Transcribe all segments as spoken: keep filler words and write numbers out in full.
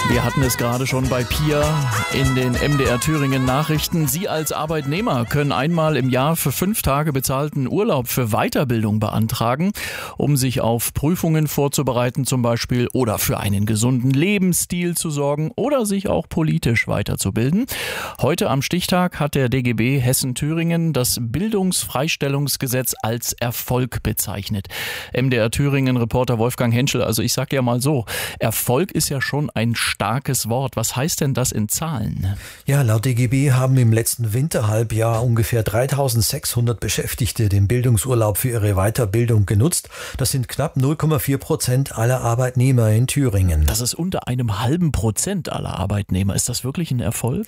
Wir hatten es gerade schon bei Pia in den M D R Thüringen Nachrichten. Sie als Arbeitnehmer können einmal im Jahr für fünf Tage bezahlten Urlaub für Weiterbildung beantragen, um sich auf Prüfungen vorzubereiten zum Beispiel oder für einen gesunden Lebensstil zu sorgen oder sich auch politisch weiterzubilden. Heute am Stichtag hat der D G B Hessen-Thüringen das Bildungsfreistellungsgesetz als Erfolg bezeichnet. M D R Thüringen-Reporter Wolfgang Henschel, also ich sag ja mal so, Erfolg ist ja schon ein starkes Wort. Was heißt denn das in Zahlen? Ja, laut D G B haben im letzten Winterhalbjahr ungefähr dreitausendsechshundert Beschäftigte den Bildungsurlaub für ihre Weiterbildung genutzt. Das sind knapp null Komma vier Prozent aller Arbeitnehmer in Thüringen. Das ist unter einem halben Prozent aller Arbeitnehmer. Ist das wirklich ein Erfolg?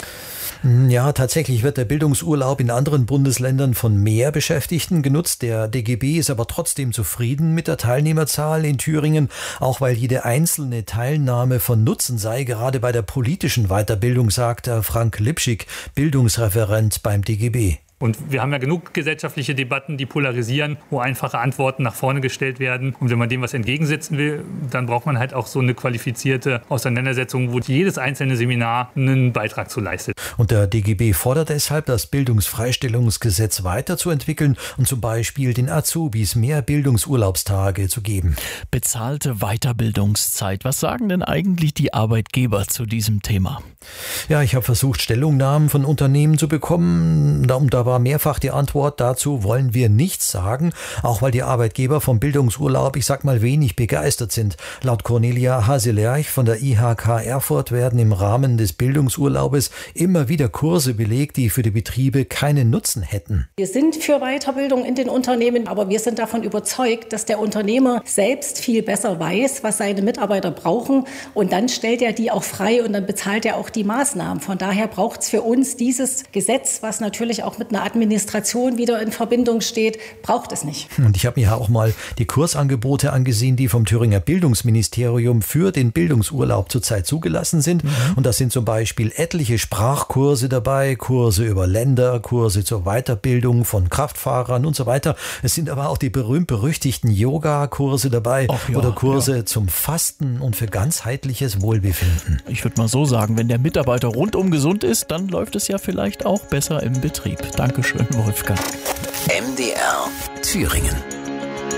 Ja, tatsächlich wird der Bildungsurlaub in anderen Bundesländern von mehr Beschäftigten genutzt. Der D G B ist aber trotzdem zufrieden mit der Teilnehmerzahl in Thüringen, auch weil jede einzelne Teilnahme von Nutzen sei, gerade bei der politischen Weiterbildung, sagt Frank Lipschick, Bildungsreferent beim D G B. Und wir haben ja genug gesellschaftliche Debatten, die polarisieren, wo einfache Antworten nach vorne gestellt werden. Und wenn man dem was entgegensetzen will, dann braucht man halt auch so eine qualifizierte Auseinandersetzung, wo jedes einzelne Seminar einen Beitrag zu leistet. Und der D G B fordert deshalb, das Bildungsfreistellungsgesetz weiterzuentwickeln und zum Beispiel den Azubis mehr Bildungsurlaubstage zu geben. Bezahlte Weiterbildungszeit. Was sagen denn eigentlich die Arbeitgeber zu diesem Thema? Ja, ich habe versucht, Stellungnahmen von Unternehmen zu bekommen. Da, da war mehrfach die Antwort, dazu wollen wir nichts sagen, auch weil die Arbeitgeber vom Bildungsurlaub, ich sag mal, wenig begeistert sind. Laut Cornelia Haselerch von der I H K Erfurt werden im Rahmen des Bildungsurlaubes immer wieder Kurse belegt, die für die Betriebe keinen Nutzen hätten. Wir sind für Weiterbildung in den Unternehmen, aber wir sind davon überzeugt, dass der Unternehmer selbst viel besser weiß, was seine Mitarbeiter brauchen, und dann stellt er die auch frei und dann bezahlt er auch die Maßnahmen. Von daher braucht es für uns dieses Gesetz, was natürlich auch mit einer Administration wieder in Verbindung steht, braucht es nicht. Und ich habe mir ja auch mal die Kursangebote angesehen, die vom Thüringer Bildungsministerium für den Bildungsurlaub zurzeit zugelassen sind. Mhm. Und da sind zum Beispiel etliche Sprachkurse dabei, Kurse über Länder, Kurse zur Weiterbildung von Kraftfahrern und so weiter. Es sind aber auch die berühmt-berüchtigten Yoga-Kurse dabei. Ach ja, oder Kurse ja. zum Fasten und für ganzheitliches Wohlbefinden. Ich würde mal so sagen, wenn der Mitarbeiter rundum gesund ist, dann läuft es ja vielleicht auch besser im Betrieb. Dankeschön, Wolfgang. M D R Thüringen.